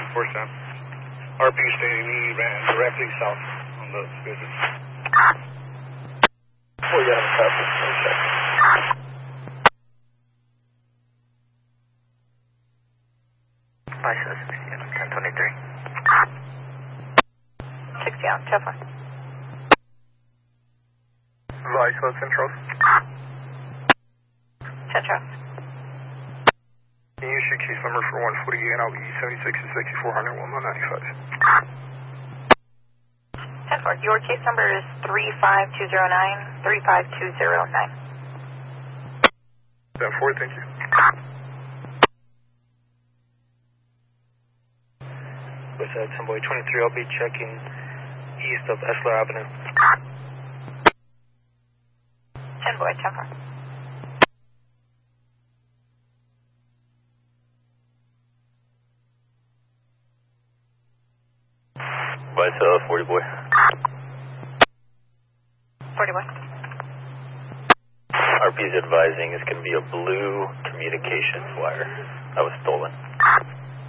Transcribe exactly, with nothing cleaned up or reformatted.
four seven. R P stating he ran directly south on the visit. four seven, copy. Okay. License ten twenty-three. sixty out, ten four. Vice Hudson Central. Central. Can you issue case number for one forty-eight and I'll be seventy-six and sixty-four hundred, one one ninety-five. ten four, your case number is three five two zero nine, three five two zero nine. ten four, thank you. With uh, ten boy twenty-three, I'll be checking east of Esler Avenue. ten boy, ten four. Vice uh, forty boy. forty boy. R P is advising it's going to be a blue communications wire that was stolen.